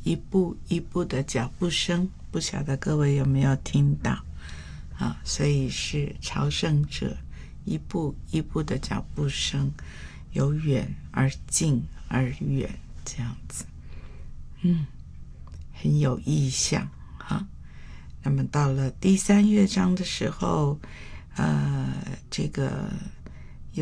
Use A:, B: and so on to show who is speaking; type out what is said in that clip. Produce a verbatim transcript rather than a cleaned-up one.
A: 一步一步的脚步声，不晓得各位有没有听到啊？所以是朝圣者一步一步的脚步声，由远而近而远，这样子，嗯，很有意象哈。那么到了第三乐章的时候，呃，这个